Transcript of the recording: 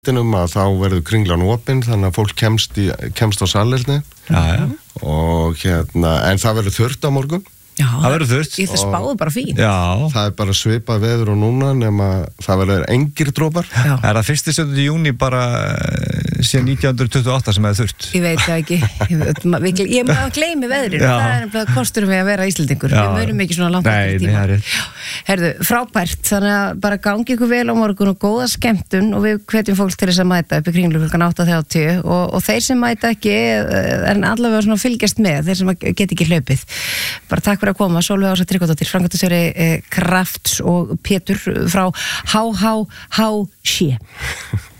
að þá verður Kringlan opin þannig að fólk kemst á salerni og en það verður þurrt á morgun. Já, það verður þurrt. Ég það spáðu bara fín. Já. Það bara svipað veður og núna nema það verður engir dropar. Já. Það 1. júní bara síðan 1928 sem þurrt. Ég veit það ekki. Ég maður gleymi veðrinu. Það bara kosturum við að vera Íslendingur. Við munum ekki svona langt eftir tíma. Nei, Herðu, frábært. Þannig að bara gangi ykkur vel á morgun og góða skemmtun og við hvetjum fólk til þess að mæta upp í Kringlu klukkan 8:30 og þeir sem mæta ekki en allavega svona fylgjast með, þeir sem get ekki hlaupið. Bara takk fyrir að koma, Sólveig Ása Tryggvadóttir, framkvæmdastjóri Krafts og Pétur frá HHHC.